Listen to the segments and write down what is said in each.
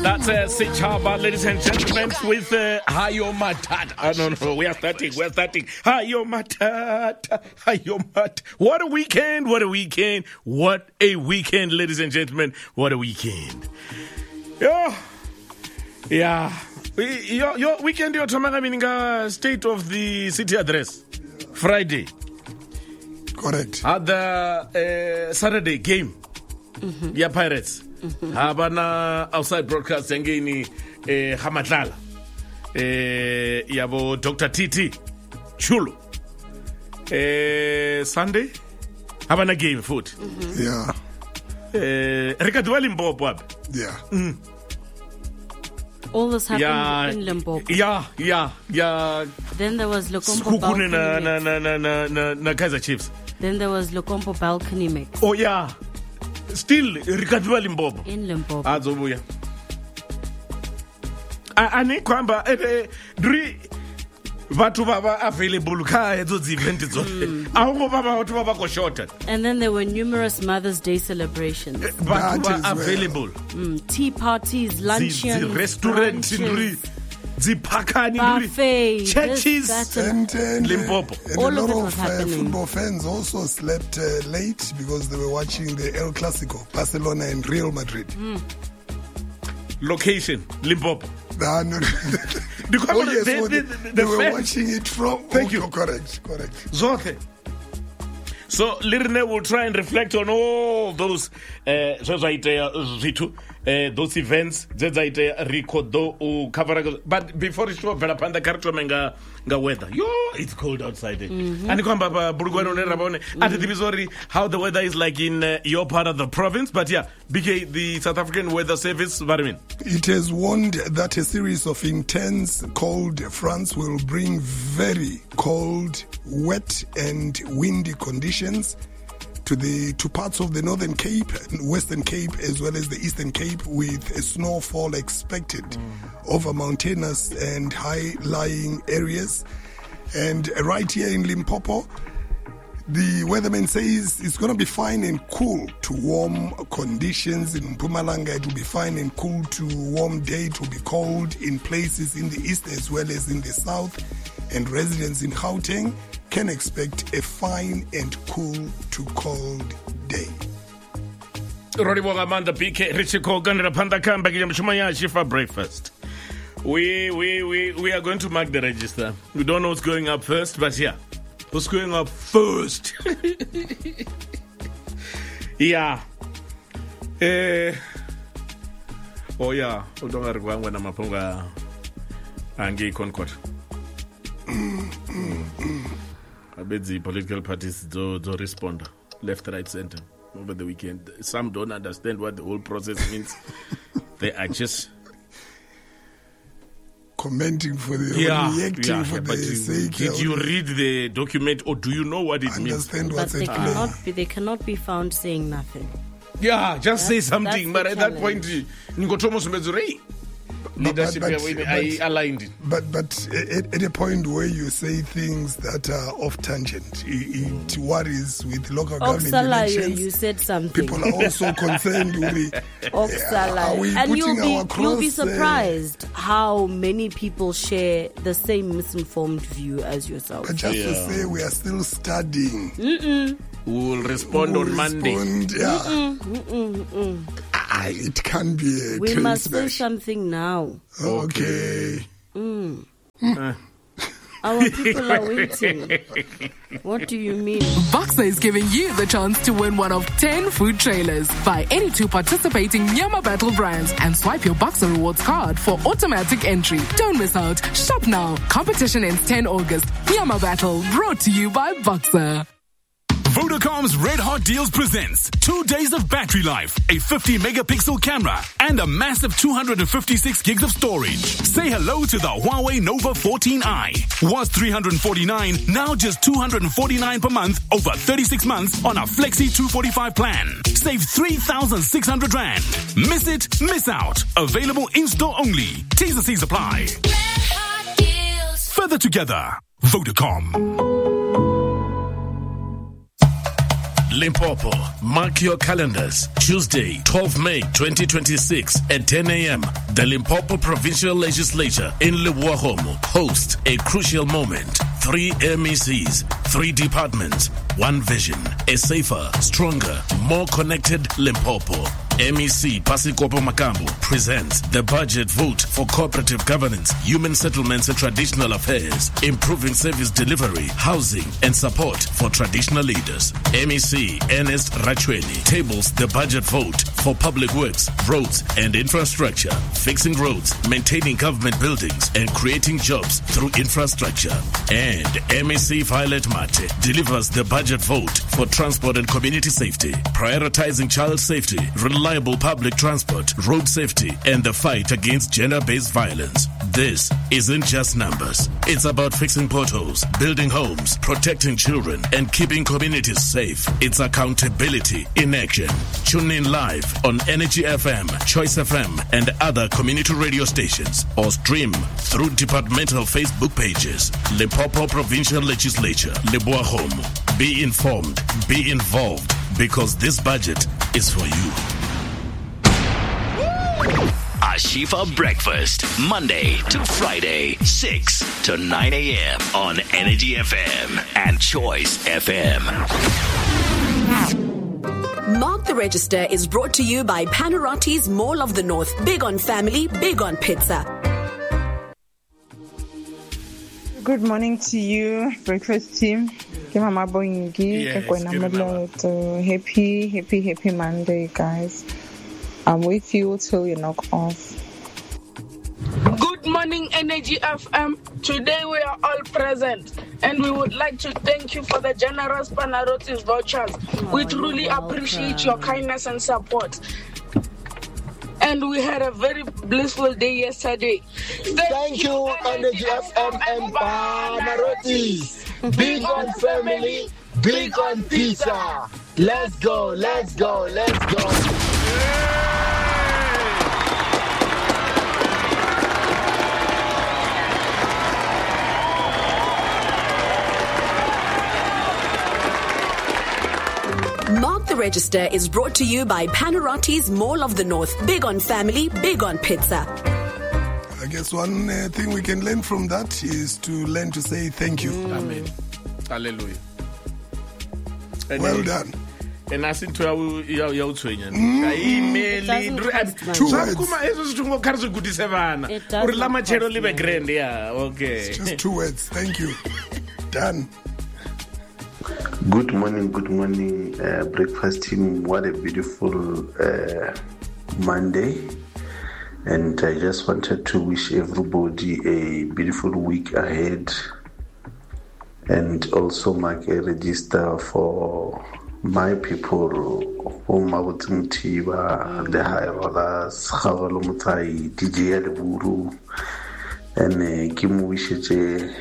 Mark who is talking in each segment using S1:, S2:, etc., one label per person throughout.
S1: That's Sechaba, ladies and gentlemen, with Hayo Matata. No, we are starting. Hayo Matata. What a weekend, ladies and gentlemen. What a weekend. Yeah. Your weekend, you're talking state of the city address. Friday.
S2: Correct.
S1: At the Saturday game. Yeah, Pirates. Habana outside broadcast engini Hamatlala. Yabo Dr. TT Chulo. Sunday Habana game foot.
S2: Yeah.
S1: Rikadwali Limpopo.
S2: Yeah.
S3: All this happened in Limpopo.
S1: Yeah.
S3: Then there was Lokompo balcony
S1: na Kaizer Chiefs.
S3: Then there was Lokompo balcony mix.
S1: Oh yeah. Still Rikadwali Limpopo.
S3: In Limpopo.
S1: Azobuya. Ani kwamba Vatu baba available ka ezo event zote. Aho baba watu baba ko shorted.
S3: And then there were numerous Mother's Day celebrations.
S1: Vatu available.
S3: Tea parties, luncheons,
S1: restaurants, Zipakani,
S3: buffet,
S1: churches,
S2: and
S1: Limpopo.
S2: And
S3: all
S2: a lot
S3: of
S2: football fans also slept late because they were watching the El Clasico, Barcelona and Real Madrid.
S1: Location, Limpopo.
S2: No.
S1: Because
S2: they were watching it from.
S1: Thank you.
S2: Correct.
S1: Zote. So Lirne will try and reflect on all those those events but before it show velapanda karto menga weather. It's cold outside. And how the weather is like in your part of the province, but yeah, BK, the South African Weather Service,
S2: it has warned that a series of intense cold fronts will bring very cold, wet and windy conditions to parts of the Northern Cape, Western Cape, as well as the Eastern Cape, with a snowfall expected over mountainous and high-lying areas. And right here in Limpopo, the weatherman says it's going to be fine and cool to warm conditions. In Mpumalanga, it will be fine and cool to warm day. It will be cold in places in the east as well as in the south. And residents in Gauteng can expect a fine and cool to cold day.
S1: Rory Bogamanda, BK, Richie Kogan, Rapanda Kamba, Shumaya, Shifa breakfast. We are going to mark the register. We don't know what's going up first, but yeah. What's going up first? Yeah. Oh yeah. Udonga rwangwa na mapunga angi Concord. I bet the political parties do respond left, right, center over the weekend. Some don't understand what the whole process means. They are just
S2: commenting for the reacting for the sake.
S1: Did you read the document or do you know what it means?
S2: But
S3: they cannot be found saying nothing.
S1: Yeah, just say something. But at that point, leadership aligned.
S2: But at a point where you say things that are off tangent, it worries with local government elections.
S3: You said something.
S2: People are also concerned with
S3: and you'll be surprised how many people share the same misinformed view as yourself.
S2: But just to say, we are still studying.
S1: We'll respond on Monday.
S2: It can be a
S3: we must say something now.
S2: Okay.
S3: Our people are waiting. What do you mean?
S4: Boxer is giving you the chance to win one of 10 food trailers. Buy any 2 participating Nyama Battle brands and swipe your Boxer Rewards card for automatic entry. Don't miss out. Shop now. Competition ends 10 August. Nyama Battle, brought to you by Boxer.
S5: Vodacom's Red Hot Deals presents 2 days of battery life, a 50-megapixel camera, and a massive 256 gigs of storage. Say hello to the Huawei Nova 14i. Was $349, now just $249 per month over 36 months on a Flexi 245 plan. Save 3,600 Rand. Miss it, miss out. Available in-store only. T's and C's apply. Red Hot Deals. Further together. Vodacom.
S1: Limpopo. Mark your calendars. Tuesday, 12 May 2026 at 10 a.m. The Limpopo Provincial Legislature in Leboahomo hosts a crucial moment. 3 MECs, 3 departments, 1 vision. A safer, stronger, more connected Limpopo. MEC Pasikopo Makambo presents the budget vote for cooperative governance, human settlements and traditional affairs, improving service delivery, housing and support for traditional leaders. MEC Ernest Rachweni tables the budget vote for public works, roads and infrastructure, fixing roads, maintaining government buildings and creating jobs through infrastructure. And MEC Violet Mate delivers the budget vote for transport and community safety, prioritizing child safety, reliable public transport, road safety, and the fight against gender-based violence. This isn't just numbers. It's about fixing potholes, building homes, protecting children, and keeping communities safe. It's accountability in action. Tune in live on Energy FM, Choice FM, and other community radio stations, or stream through departmental Facebook pages. Limpopo Provincial Legislature, Leboahomo. Be informed, be involved, because this budget is for you.
S6: Ashifa Breakfast, Monday to Friday, 6 to 9 a.m. on Energy FM and Choice FM.
S7: Mark the Register is brought to you by Panarottis Mall of the North. Big on family, big on pizza.
S8: Good morning to you, breakfast team. Mama Boingi, happy Monday, guys. I'm with you till you knock off.
S9: Good morning, Energy FM. Today we are all present and we would like to thank you for the generous Panarottis vouchers. We truly appreciate your kindness and support. And we had a very blissful day yesterday.
S10: Thank you, Energy FM and Panarottis. Big on family, big on pizza. Let's go, let's go, let's go.
S7: Mark the Register is brought to you by Panarottis Mall of the North. Big on family, big on pizza.
S2: I guess one thing we can learn from that is to learn to say thank you.
S1: Amen. Hallelujah.
S2: Well done.
S1: And I think to you 2 words. Okay.
S2: It's just 2 words. Thank you. Done.
S11: Good morning, breakfast team. What a beautiful Monday. And I just wanted to wish everybody a beautiful week ahead. And also mark a register for my people, the High Rollers, Havalo Mutai, DJ Adeburu, and Kim Wishache.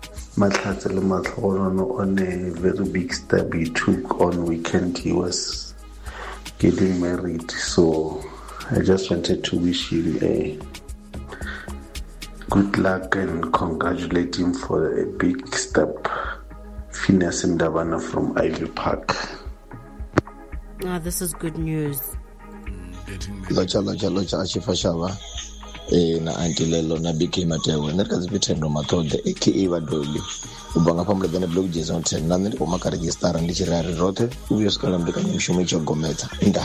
S11: On a very big step he took on weekend. He was getting married, so I just wanted to wish him a good luck and congratulate him for a big step. Phineas Ndabana from Ivy Park.
S3: This is good news.
S12: Locha Ashifa Shava. Na antilelo na biki matewe nerka zipitendo matode aka badoli ubanga pamle bene blog jason ten nani ko maka register ndi chirari rote ubyo skala mbeka mshume chogometa nda.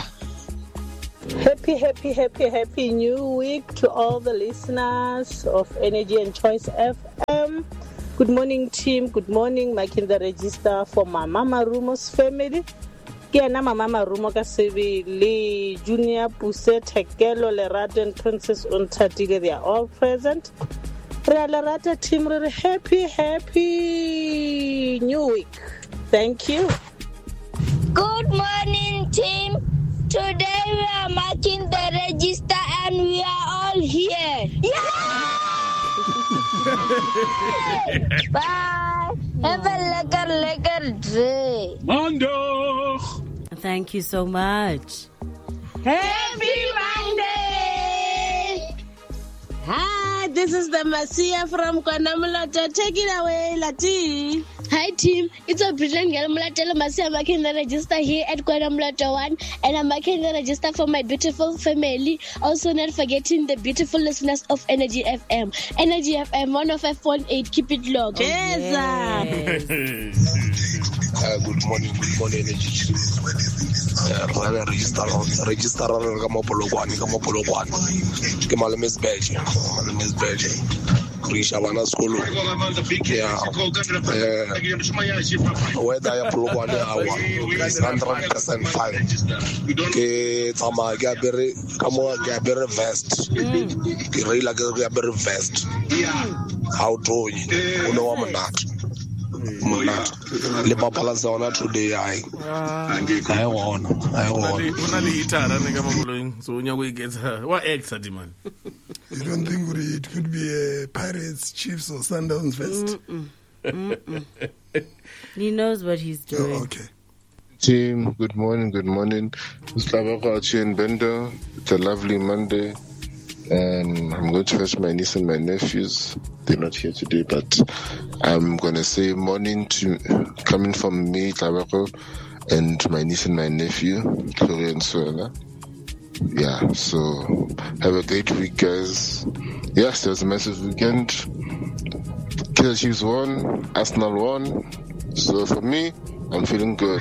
S13: Happy new week to all the listeners of Energy and Choice FM. Good morning team, good morning. Making the register for my Mama Rumo's family. Kiana Mama Rumo ka Sebele, Junior Puse, Tekelo, Lerato and Princess Untatile, they are all present. Lerata team, happy new week. Thank you.
S14: Good morning team. Today we are marking the register and we are all here. Yeah! Bye. Have a lekker day.
S1: Monday.
S3: Thank you so much.
S14: Happy Monday.
S13: Hi, this
S15: This is the Masia from Kwanamulato. Take it away, Lati.
S14: Hi team, it's a brilliant girl Mulatelo Masia. I'm making the register here at Kwanamulato 1, and I'm making the register for my beautiful family. Also not forgetting the beautiful listeners of Energy FM. Energy FM 105.8. Keep it locked.
S15: Yes.
S10: Good morning, Energy. Register Kamapologwani. Miss Belgium. Rishabana School. Whether I pull 1 hour, 100% fine. Tama Gabere, Gabere vest. Kirila Gabere vest. How do you know I'm not? Le papala zona today I won.
S1: So we get what extra demand.
S2: You don't think it could be a Pirates, Chiefs, or Sundowns vest?
S3: He knows what he's doing.
S2: Oh, okay.
S16: Team, good morning. It's Lavaka and Bender. It's a lovely Monday. And I'm going to fetch my niece and my nephews. They're not here today, but I'm going to say morning to coming from me, Tabako, and my niece and my nephew, Chloe and Suela. Yeah, so have a great week, guys. Yes, there's a massive weekend. Killer Chiefs won, Arsenal won. So for me, I'm feeling good.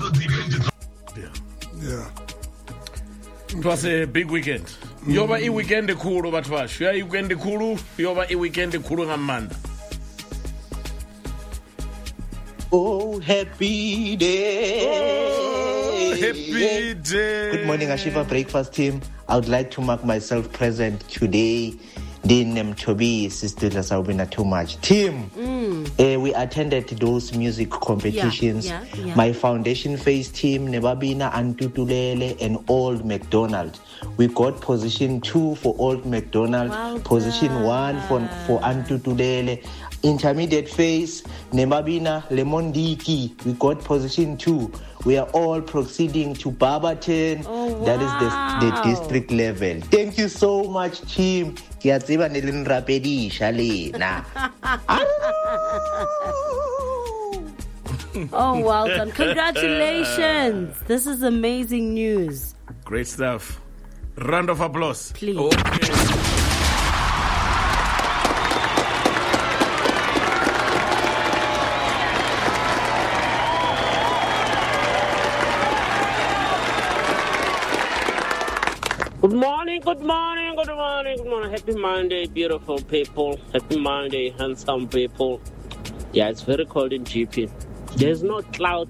S2: Yeah.
S1: It was a big weekend. Yoba I weekend kulu batwash. Ya weekend kulu, yoba I weekend kulu ngamanda.
S17: Oh, happy day.
S1: Oh, happy day.
S17: Good morning, Ashifa Breakfast team. I would like to mark myself present today. Dinem Chobi, Sister Saubina too much. Team, we attended those music competitions.
S3: Yeah.
S17: My foundation phase team, Nebabina, Antutulele, and Old McDonald. We got position 2 for Old McDonald, position 1 for Antutulele. Intermediate phase, Nebabina, Lemondiki. We got position 2. We are all proceeding to Barberton. That is the district level. Thank you so much, team.
S3: Oh, welcome. Congratulations. This is amazing news.
S1: Great stuff. Round of applause.
S3: Please.
S1: Okay.
S18: Good morning. Happy Monday, beautiful people. Happy Monday, handsome people. Yeah, it's very cold in GP. There's no cloud.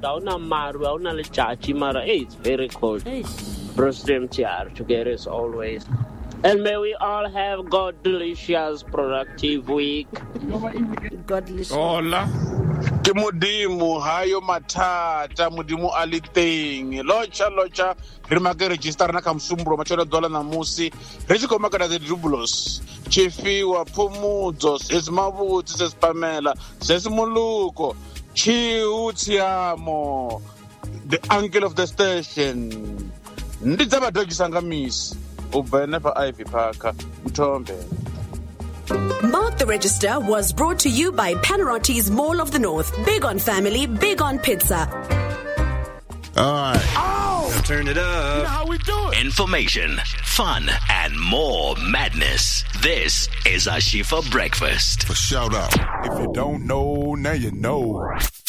S18: Hey, it's very cold. Prostem TR together as always. And may we all have God delicious, productive week.
S3: God delicious.
S1: Hola.
S19: Mudimu hayo matata mudimu aliteng locha rimake register na kamsumbro machoro dola na musi rechiko makada the dublos chifi wa pumudzo sesimabuti sesipamela sesimuluko chiutiamo the uncle of the station ndidzaba dogisa miss ubene pa Ivy Park Mthombe.
S7: Mark the Register was brought to you by Panarottis Mall of the North. Big on family, big on pizza.
S5: All right. Oh! Now turn it up.
S1: You know how we do it.
S6: Information, fun, and more madness. This is Ashifa Breakfast.
S5: For shout out. If you don't know, now you know.